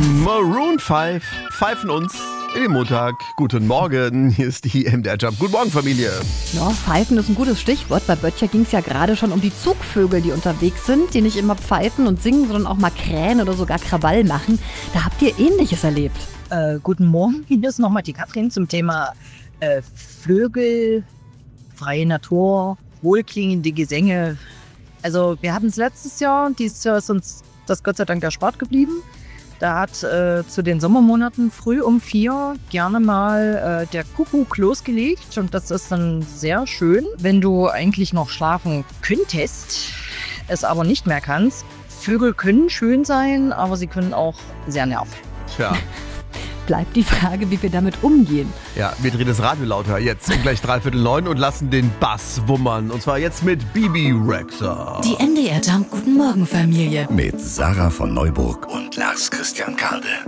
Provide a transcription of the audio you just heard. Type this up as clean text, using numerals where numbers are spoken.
Maroon 5 pfeifen uns in den Montag. Guten Morgen, hier ist die MDR Jump. Guten Morgen, Familie. Ja, pfeifen ist ein gutes Stichwort. Bei Böttcher ging es ja gerade schon um die Zugvögel, die unterwegs sind, die nicht immer pfeifen und singen, sondern auch mal krähen oder sogar Krawall machen. Da habt ihr Ähnliches erlebt. Guten Morgen, hier ist nochmal die Katrin zum Thema Vögel, freie Natur, wohlklingende Gesänge. Also wir hatten es letztes Jahr, dieses Jahr ist uns das Gott sei Dank erspart geblieben. Da hat zu den Sommermonaten früh um 4 gerne mal der Kuckuck losgelegt und das ist dann sehr schön, wenn du eigentlich noch schlafen könntest, es aber nicht mehr kannst. Vögel können schön sein, aber sie können auch sehr nerven. Tja. Bleibt die Frage, wie wir damit umgehen. Ja, wir drehen das Radio lauter jetzt um gleich 8:45 und lassen den Bass wummern. Und zwar jetzt mit Bibi Rexha. Die MDR Jump Guten Morgen Familie. Mit Sarah von Neuburg und Lars Christian Kade.